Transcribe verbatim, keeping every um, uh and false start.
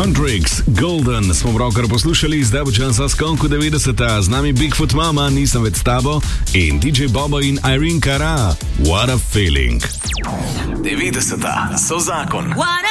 Hendrix, Golden smo pravkar poslušali, zdaj bo čas za skonku devetdeseta, z nami Bigfoot Mama, Nisem več s tabo in D J Bobo in Irene Cara. What a feeling. devetdeseta so zakon.